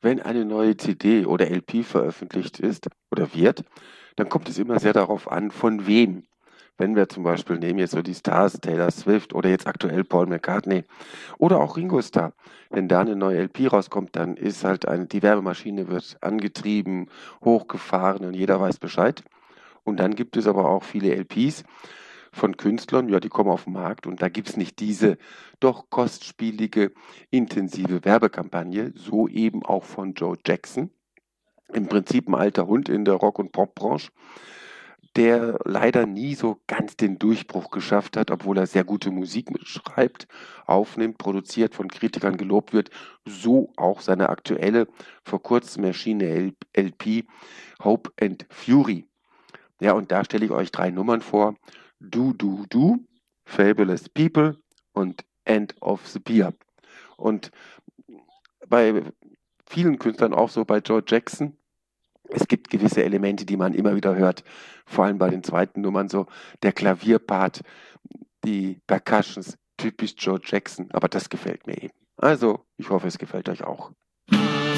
Wenn eine neue CD oder LP veröffentlicht ist oder wird, dann kommt es immer sehr darauf an, von wem. Wenn wir zum Beispiel nehmen jetzt so die Stars, Taylor Swift oder jetzt aktuell Paul McCartney oder auch Ringo Starr. Wenn da eine neue LP rauskommt, dann ist halt die Werbemaschine wird angetrieben, hochgefahren und jeder weiß Bescheid. Und dann gibt es aber auch viele LPs von Künstlern, ja, die kommen auf den Markt und da gibt es nicht diese doch kostspielige, intensive Werbekampagne, so eben auch von Joe Jackson. Im Prinzip ein alter Hund in der Rock- und Popbranche, der leider nie so ganz den Durchbruch geschafft hat, obwohl er sehr gute Musik schreibt, aufnimmt, produziert, von Kritikern gelobt wird, so auch seine aktuelle, vor kurzem erschienene LP Hope and Fury. Ja, und da stelle ich euch 3 Nummern vor. Du, Du, Du, Fabulous People und End of the Pier. Und bei vielen Künstlern, auch so bei George Jackson, es gibt gewisse Elemente, die man immer wieder hört, vor allem bei den zweiten Nummern so, der Klavierpart, die Percussions, typisch George Jackson, aber das gefällt mir eben. Also, ich hoffe, es gefällt euch auch.